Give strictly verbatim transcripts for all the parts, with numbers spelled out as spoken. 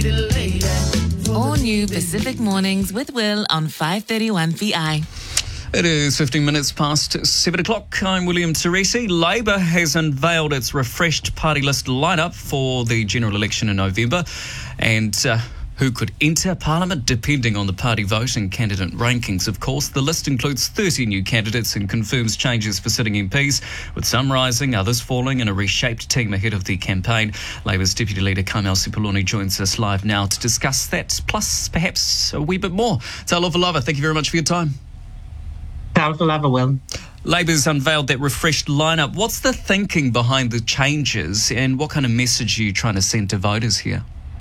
All new Pacific Mornings with Will on five thirty-one V I. It is fifteen minutes past seven o'clock. I'm William Teresi. Labor has unveiled its refreshed party list lineup for the general election in November, and uh, who could enter Parliament depending on the party vote and candidate rankings, of course. The list includes thirty new candidates and confirms changes for sitting M Ps, with some rising, others falling, and a reshaped team ahead of the campaign. Labor's Deputy Leader Kaimel Sepuloni joins us live now to discuss that, plus perhaps a wee bit more. Talofa Lava, thank you very much for your time. Talofa Lava, Will. Labor's unveiled that refreshed lineup. What's the thinking behind the changes, and what kind of message are you trying to send to voters here?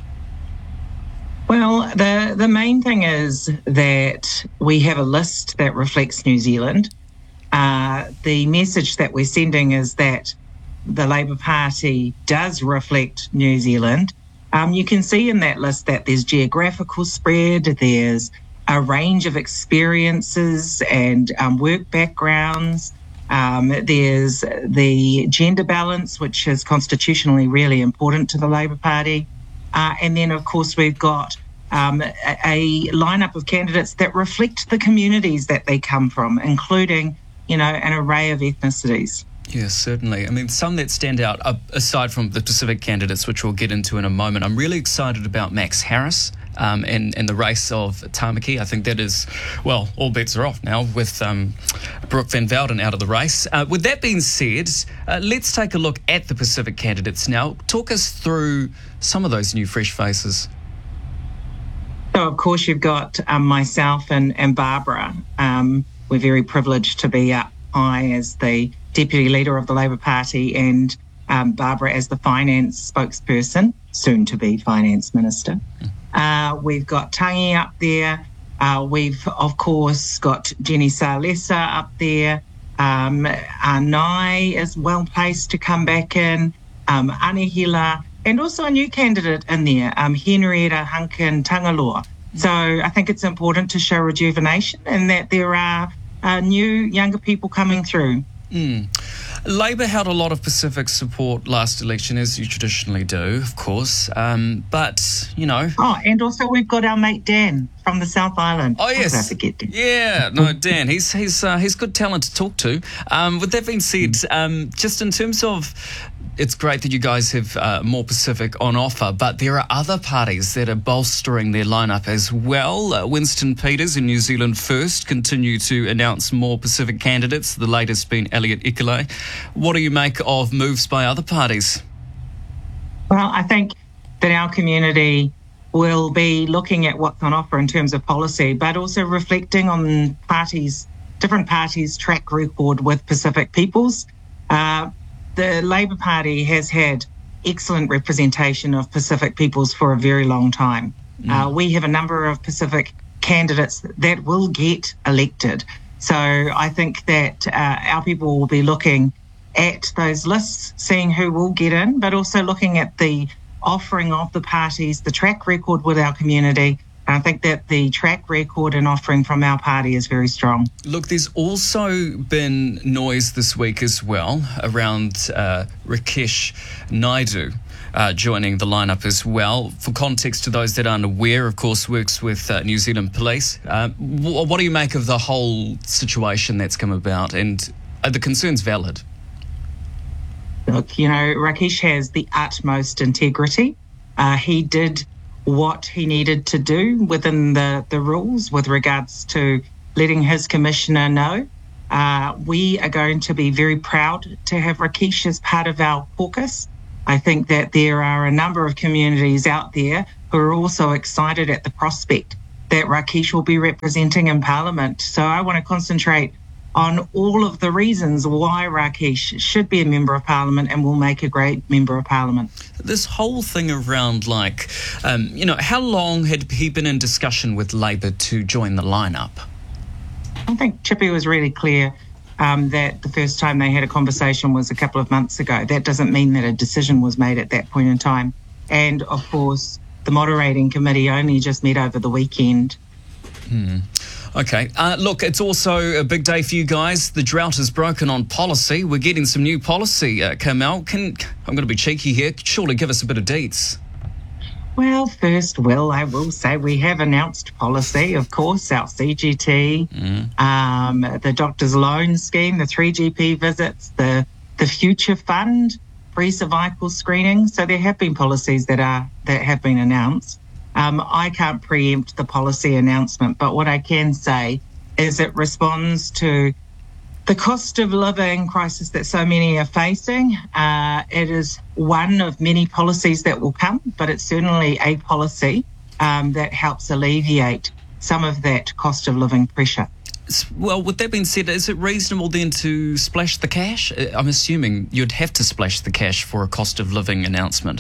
Well, the, the main thing is that we have a list that reflects New Zealand. Uh, the message that we're sending is that the Labour Party does reflect New Zealand. Um, you can see in that list that there's geographical spread, there's a range of experiences and um, work backgrounds. Um, there's the gender balance, which is constitutionally really important to the Labour Party. Uh, and then, of course, we've got um, a, a lineup of candidates that reflect the communities that they come from, including, you know, an array of ethnicities. Yes, certainly. I mean, some that stand out, uh, aside from the Pacific candidates, which we'll get into in a moment. I'm really excited about Max Harris um, and, and the race of Tamaki. I think that is, well, all bets are off now with um, Brooke Van Velden out of the race. Uh, with that being said, uh, let's take a look at the Pacific candidates now. Talk us through some of those new fresh faces. So, of course, you've got um, myself and, and Barbara. Um, we're very privileged to be up high as the Deputy Leader of the Labour Party, and um, Barbara as the Finance spokesperson, soon to be Finance Minister. Uh, we've got Tangi up there. Uh, we've, of course, got Jenny Salesa up there. Um, Anai is well placed to come back in. Um, Anihila, and also a new candidate in there, um, Henrietta Hunkin Tangaloa. So I think it's important to show rejuvenation and that there are uh, new, younger people coming through. Mm. Labor held a lot of Pacific support last election, as you traditionally do, of course. Um, but, you know... Oh, and also we've got our mate Dan from the South Island. Oh, yes. I forget Dan. Yeah, no, Dan, he's he's uh, he's good talent to talk to. Um, with that being said, um, just in terms of... It's great that you guys have uh, more Pacific on offer, but there are other parties that are bolstering their lineup as well. Uh, Winston Peters and New Zealand First continue to announce more Pacific candidates, the latest being Elliot Ikele. What do you make of moves by other parties? Well, I think that our community will be looking at what's on offer in terms of policy, but also reflecting on parties, different parties' track record with Pacific peoples. Uh, The Labour Party has had excellent representation of Pacific peoples for a very long time. Mm. Uh, we have a number of Pacific candidates that will get elected. So I think that uh, our people will be looking at those lists, seeing who will get in, but also looking at the offering of the parties, the track record with our community. I think that the track record and offering from our party is very strong. Look, there's also been noise this week as well around uh, Rakesh Naidu uh, joining the lineup as well. For context to those that aren't aware, of course, works with uh, New Zealand Police. Uh, w- what do you make of the whole situation that's come about, and are the concerns valid? Look, you know, Rakesh has the utmost integrity. Uh, he did what he needed to do within the, the rules with regards to letting his commissioner know. Uh, we are going to be very proud to have Rakesh as part of our caucus. I think that there are a number of communities out there who are also excited at the prospect that Rakesh will be representing in Parliament. So I want to concentrate on all of the reasons why Rakesh should be a Member of Parliament and will make a great Member of Parliament. This whole thing around, like, um, you know, how long had he been in discussion with Labour to join the lineup? I think Chippy was really clear um, that the first time they had a conversation was a couple of months ago. That doesn't mean that a decision was made at that point in time. And, of course, the moderating committee only just met over the weekend. Hmm. Okay. Uh, look, it's also a big day for you guys. The drought is broken on policy. We're getting some new policy, uh, Kaimel. Can, I'm going to be cheeky here. Surely give us a bit of deets. Well, first, Will, I will say we have announced policy, of course, our C G T, mm. um, the doctor's loan scheme, the three G P visits, the the Future Fund, free cervical screening. So there have been policies that are that have been announced. Um, I can't preempt the policy announcement, but what I can say is it responds to the cost of living crisis that so many are facing. Uh, it is one of many policies that will come, but it's certainly a policy um, that helps alleviate some of that cost of living pressure. Well, with that being said, is it reasonable then to splash the cash? I'm assuming you'd have to splash the cash for a cost of living announcement.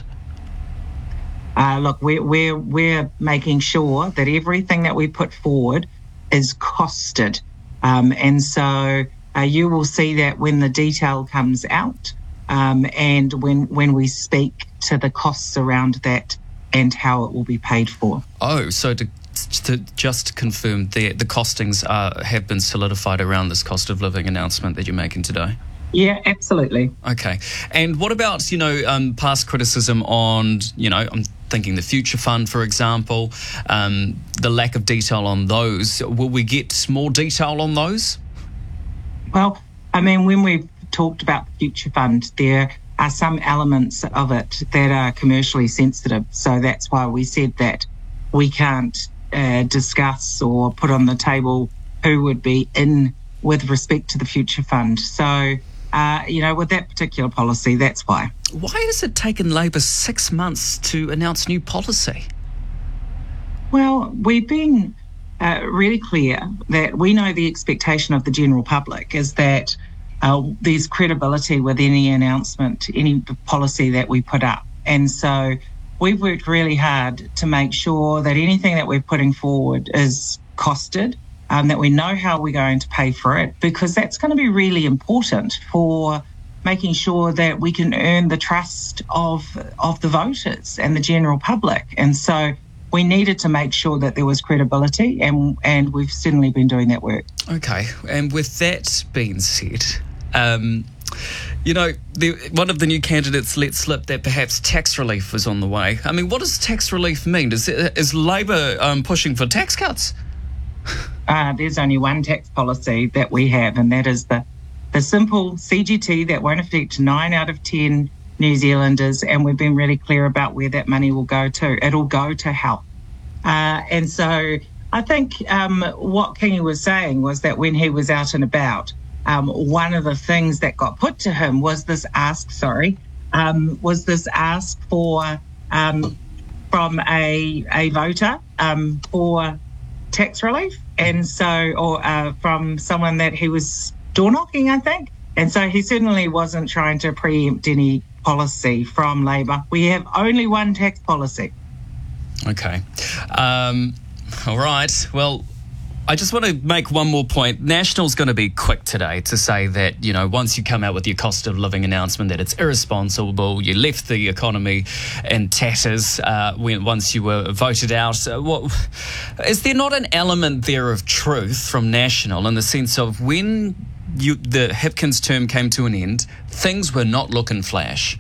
Uh, look, we're, we're, we're making sure that everything that we put forward is costed. Um, and so uh, you will see that when the detail comes out um, and when when we speak to the costs around that and how it will be paid for. Oh, so to, to just confirm, the, the costings are, have been solidified around this cost of living announcement that you're making today? Yeah, absolutely. Okay. And what about, you know, um, past criticism on, you know, I'm thinking the Future Fund, for example, um, the lack of detail on those. Will we get more detail on those? Well, I mean, when we've talked about the Future Fund, there are some elements of it that are commercially sensitive. So that's why we said that we can't uh, discuss or put on the table who would be in with respect to the Future Fund. So, uh, you know, with that particular policy, that's why. Why has it taken Labor six months to announce new policy? Well, we've been uh, really clear that we know the expectation of the general public is that uh, there's credibility with any announcement, any policy that we put up. And so we've worked really hard to make sure that anything that we're putting forward is costed, um, that we know how we're going to pay for it, because that's going to be really important for making sure that we can earn the trust of of the voters and the general public. And so we needed to make sure that there was credibility, and and we've certainly been doing that work. Okay, and with that being said, um, you know, the, one of the new candidates let slip that perhaps tax relief was on the way. I mean, what does tax relief mean? Is, is Labor um, pushing for tax cuts? Uh, there's only one tax policy that we have, and that is the the simple C G T that won't affect nine out of ten New Zealanders, and we've been really clear about where that money will go to. It'll go to health. Uh, and so I think um, what Kingi was saying was that when he was out and about, um, one of the things that got put to him was this ask, sorry, um, was this ask for um, from a, a voter um, for tax relief. And so, or uh, from someone that he was door knocking, I think. And so he certainly wasn't trying to preempt any policy from Labor. We have only one tax policy. Okay. Um, all right. Well, I just want to make one more point. National's going to be quick today to say that, you know, once you come out with your cost of living announcement, that it's irresponsible. You left the economy in tatters uh, when once you were voted out. Uh, what, is there not an element there of truth from National in the sense of when you, the Hipkins term came to an end, things were not looking flash?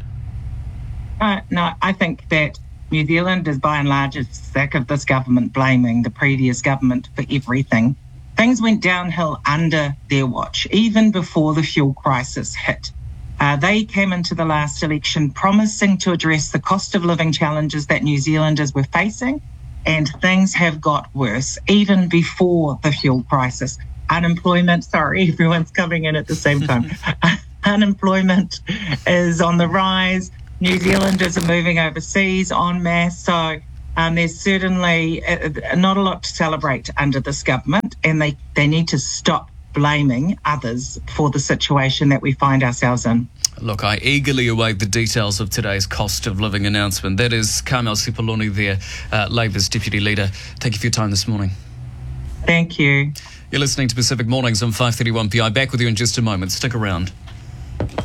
Uh, no, I think that New Zealand is by and large sick of this government blaming the previous government for everything. Things went downhill under their watch, even before the fuel crisis hit. Uh, they came into the last election promising to address the cost of living challenges that New Zealanders were facing, and things have got worse, even before the fuel crisis. Unemployment, sorry, everyone's coming in at the same time. Unemployment is on the rise. New Zealanders are moving overseas en masse, so um, there's certainly uh, not a lot to celebrate under this government, and they, they need to stop blaming others for the situation that we find ourselves in. Look, I eagerly await the details of today's cost of living announcement. That is Carmel Sepuloni there, uh, Labor's Deputy Leader. Thank you for your time this morning. Thank you. You're listening to Pacific Mornings on five thirty-one P I. Back with you in just a moment. Stick around.